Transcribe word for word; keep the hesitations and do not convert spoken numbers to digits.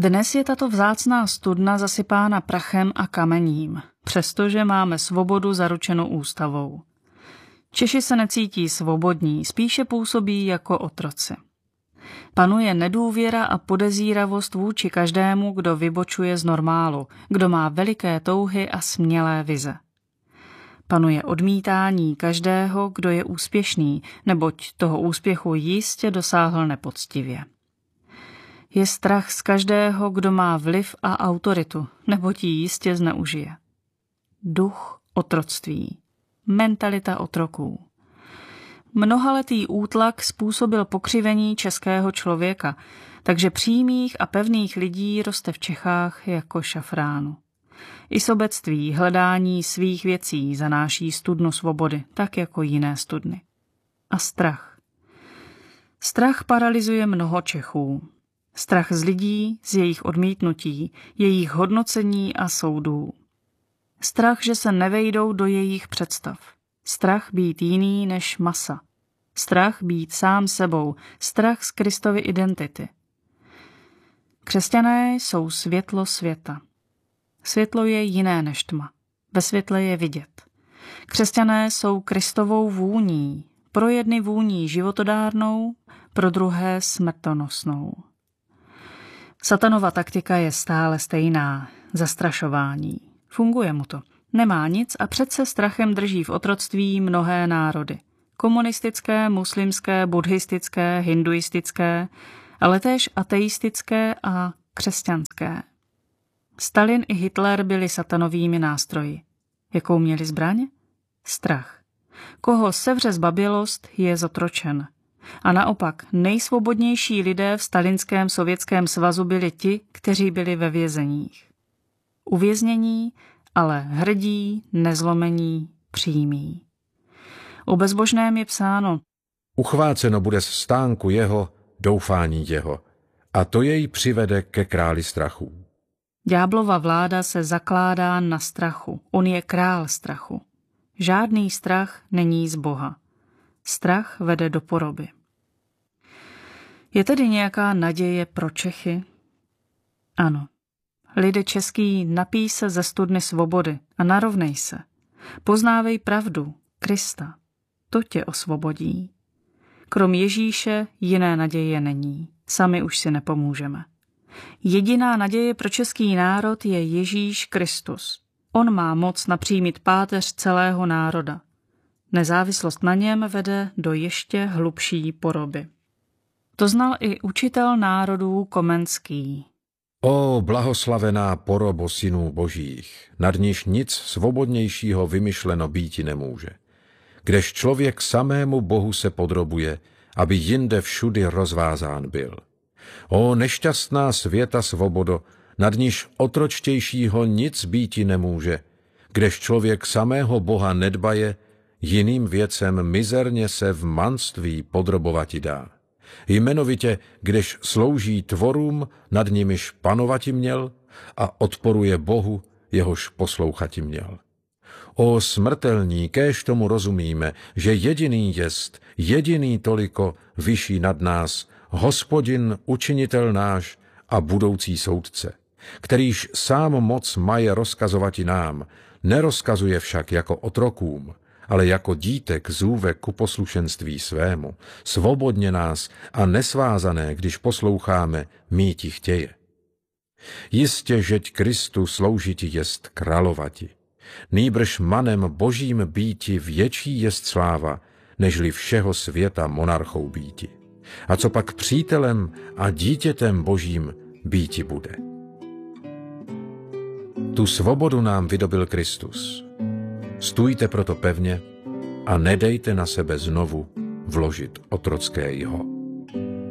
Dnes je tato vzácná studna zasypána prachem a kamením, přestože máme svobodu zaručenou ústavou. Češi se necítí svobodní, spíše působí jako otroci. Panuje nedůvěra a podezíravost vůči každému, kdo vybočuje z normálu, kdo má veliké touhy a smělé vize. Panuje odmítání každého, kdo je úspěšný, neboť toho úspěchu jistě dosáhl nepoctivě. Je strach z každého, kdo má vliv a autoritu, neboť ji jistě zneužije. Duch otroctví, mentalita otroků. Mnohaletý útlak způsobil pokřivení českého člověka, takže přímých a pevných lidí roste v Čechách jako šafránu. I sobectví, hledání svých věcí zanáší studnu svobody, tak jako jiné studny. A strach. Strach paralyzuje mnoho Čechů. Strach z lidí, z jejich odmítnutí, jejich hodnocení a soudů. Strach, že se nevejdou do jejich představ. Strach být jiný než masa. Strach být sám sebou. Strach z Kristovy identity. Křesťané jsou světlo světa. Světlo je jiné než tma. Ve světle je vidět. Křesťané jsou Kristovou vůní. Pro jedny vůní životodárnou, pro druhé smrtonosnou. Satanova taktika je stále stejná. Zastrašování. Funguje mu to. Nemá nic a přece strachem drží v otroctví mnohé národy. Komunistické, muslimské, buddhistické, hinduistické, ale též ateistické a křesťanské. Stalin i Hitler byli satanovými nástroji. Jakou měli zbraň? Strach. Koho sevře zbabělost, je zotročen. A naopak nejsvobodnější lidé v stalinském sovětském svazu byli ti, kteří byli ve vězeních. Uvěznění, ale hrdí, nezlomení, přímí. O bezbožném je psáno: Uchváceno bude z stánku jeho doufání jeho, a to jej přivede ke králi strachů. Ďáblova vláda se zakládá na strachu. On je král strachu. Žádný strach není z Boha. Strach vede do poroby. Je tedy nějaká naděje pro Čechy? Ano. Lide český, napij se ze studny svobody a narovnej se. Poznávej pravdu, Krista. To tě osvobodí. Krom Ježíše jiné naděje není. Sami už si nepomůžeme. Jediná naděje pro český národ je Ježíš Kristus. On má moc napřímit páteř celého národa. Nezávislost na něm vede do ještě hlubší poroby. To znal i učitel národů Komenský. O blahoslavená porobo synů božích, nad níž nic svobodnějšího vymyšleno býti nemůže. Kdež člověk samému Bohu se podrobuje, aby jinde všudy rozvázán byl. O nešťastná světa svobodo, nad níž otročtějšího nic býti nemůže. Kdež člověk samého Boha nedbaje, jiným věcem mizerně se v manství podrobovati dá. Jmenovitě, kdež slouží tvorům, nad nimiž panovati měl a odporuje Bohu, jehož poslouchati měl. O smrtelní, kéž tomu rozumíme, že jediný jest, jediný toliko vyšší nad nás, Hospodin, učinitel náš a budoucí soudce, kterýž sám moc maje rozkazovati nám, nerozkazuje však jako otrokům, ale jako dítek zůve ku poslušenství svému, svobodně nás a nesvázané, když posloucháme, míti chtěje. Jistě, žeť Kristu sloužiti jest královati, nýbrž manem božím býti větší jest sláva, nežli všeho světa monarchou býti. A co pak přítelem a dítětem božím býti bude. Tu svobodu nám vydobil Kristus. Stůjte proto pevně a nedejte na sebe znovu vložit otrocké jho.